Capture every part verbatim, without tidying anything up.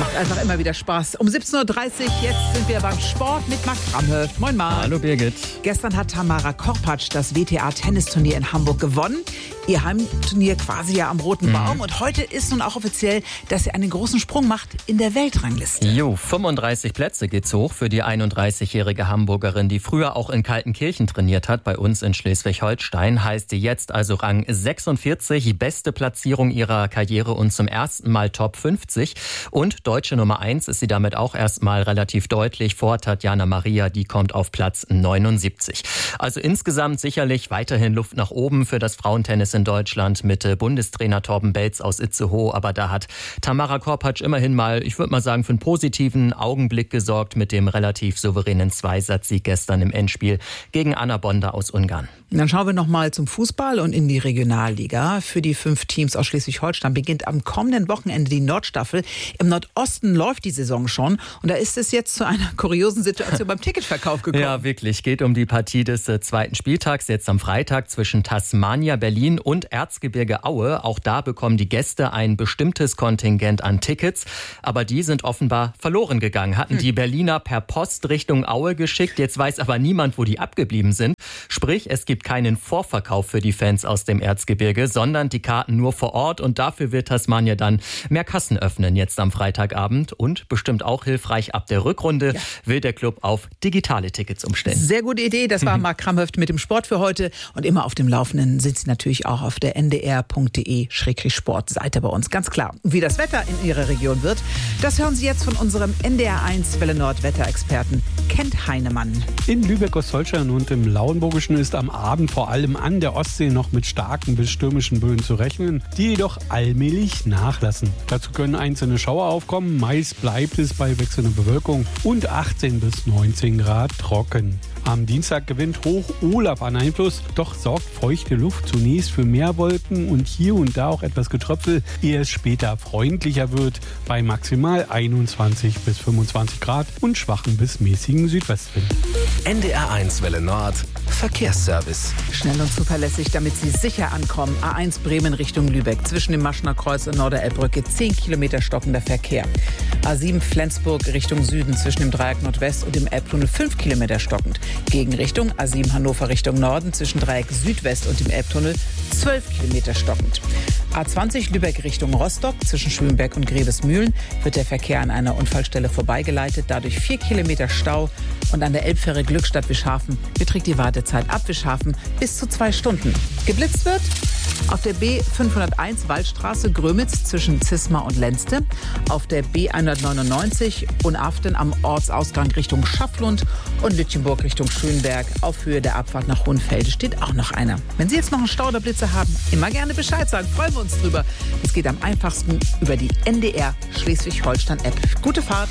Macht einfach immer wieder Spaß. Um siebzehn Uhr dreißig, jetzt sind wir beim Sport mit Marc Kramhöft. Moin Marc. Hallo Birgit. Gestern hat Tamara Korpatsch das W T A-Tennisturnier in Hamburg gewonnen. Ihr Heimturnier quasi ja am Roten Baum. Mhm. Und heute ist nun auch offiziell, dass sie einen großen Sprung macht in der Weltrangliste. Jo, fünfunddreißig Plätze geht's hoch für die einunddreißigjährige Hamburgerin, die früher auch in Kaltenkirchen trainiert hat, bei uns in Schleswig-Holstein. Heißt sie jetzt also Rang sechsundvierzig, beste Platzierung ihrer Karriere und zum ersten Mal Top fünfzig. Und deutsche Nummer eins ist sie damit auch erstmal relativ deutlich vor Tatjana Maria, die kommt auf Platz neunundsiebzig. Also insgesamt sicherlich weiterhin Luft nach oben für das Frauentennis in Deutschland mit Bundestrainer Torben Belz aus Itzehoe. Aber da hat Tamara Korpatsch immerhin mal, ich würde mal sagen, für einen positiven Augenblick gesorgt mit dem relativ souveränen Zweisatzsieg gestern im Endspiel gegen Anna Bonda aus Ungarn. Dann schauen wir noch mal zum Fußball und in die Regionalliga. Für die fünf Teams aus Schleswig-Holstein beginnt am kommenden Wochenende die Nordstaffel. Im Nordosten läuft die Saison schon und da ist es jetzt zu einer kuriosen Situation beim Ticketverkauf gekommen. Ja, wirklich. Geht um die Partie des äh, zweiten Spieltags, jetzt am Freitag zwischen Tasmania Berlin und Erzgebirge Aue. Auch da bekommen die Gäste ein bestimmtes Kontingent an Tickets, aber die sind offenbar verloren gegangen. Hatten hm. die Berliner per Post Richtung Aue geschickt, jetzt weiß aber niemand, wo die abgeblieben sind. Sprich, es gibt keinen Vorverkauf für die Fans aus dem Erzgebirge, sondern die Karten nur vor Ort und dafür wird Tasmania dann mehr Kassen öffnen jetzt am Freitagabend und bestimmt auch hilfreich ab der Rückrunde ja. will der Club auf digitale Tickets umstellen. Sehr gute Idee, das war Marc Kramhöft mit dem Sport für heute und immer auf dem Laufenden sind Sie natürlich auch auf der n d r punkt d e Schrägstrich Sport Seite bei uns, ganz klar. Wie das Wetter in Ihrer Region wird, das hören Sie jetzt von unserem N D R eins Welle Nord Wetterexperten Kent Heinemann. In Lübeck-Ostholstein und im Lauenburgischen ist am Abend vor allem an der Ostsee noch mit starken bis stürmischen Böen zu rechnen, die jedoch allmählich nachlassen. Dazu können einzelne Schauer aufkommen, meist bleibt es bei wechselnder Bewölkung und achtzehn bis neunzehn Grad trocken. Am Dienstag gewinnt Hoch Olaf an Einfluss, doch sorgt feuchte Luft zunächst für mehr Wolken und hier und da auch etwas Getröpfel, ehe es später freundlicher wird, bei maximal einundzwanzig bis fünfundzwanzig Grad und schwachen bis mäßigen Südwestwind. N D R eins Welle Nord Verkehrsservice. Schnell und zuverlässig, damit Sie sicher ankommen. A eins Bremen Richtung Lübeck. Zwischen dem Maschner Kreuz und Norderelbbrücke zehn Kilometer stockender Verkehr. A sieben Flensburg Richtung Süden zwischen dem Dreieck Nordwest und dem Elbtunnel fünf Kilometer stockend. Gegenrichtung A sieben Hannover Richtung Norden zwischen Dreieck Südwest und dem Elbtunnel zwölf Kilometer stockend. A zwanzig Lübeck Richtung Rostock zwischen Schönberg und Grevesmühlen wird der Verkehr an einer Unfallstelle vorbeigeleitet. Dadurch vier Kilometer Stau. Und an der Elbfähre Glückstadt Wischhafen beträgt die Wartezeit ab Wischhafen bis zu zwei Stunden. Geblitzt wird auf der B fünfhunderteins Waldstraße Grömitz zwischen Zisma und Lenzte, auf der B hundertneunundneunzig Unaften am Ortsausgang Richtung Schafflund und Lütjenburg Richtung Schönberg. Auf Höhe der Abfahrt nach Hohenfelde steht auch noch einer. Wenn Sie jetzt noch einen Stau oder Blitze haben, immer gerne Bescheid sagen. Freuen wir uns drüber. Es geht am einfachsten über die N D R Schleswig-Holstein App. Gute Fahrt.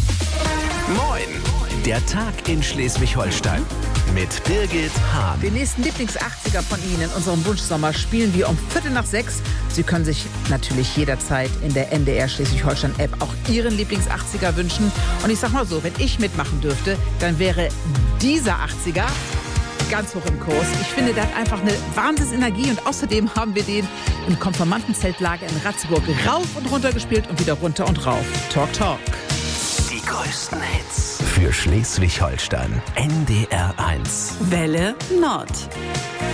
Moin, der Tag in Schleswig-Holstein. Mit Birgit Hahn. Den nächsten Lieblings-achtziger von Ihnen in unserem Wunschsommer spielen wir um Viertel nach sechs. Sie können sich natürlich jederzeit in der N D R Schleswig-Holstein-App auch Ihren Lieblings-achtziger wünschen. Und ich sag mal so, wenn ich mitmachen dürfte, dann wäre dieser achtziger ganz hoch im Kurs. Ich finde, der hat einfach eine Wahnsinnsenergie und außerdem haben wir den im Konfirmandenzeltlager in Ratzeburg rauf und runter gespielt und wieder runter und rauf. Talk, talk. Die größten Hits für Schleswig-Holstein. N D R eins. Welle Nord.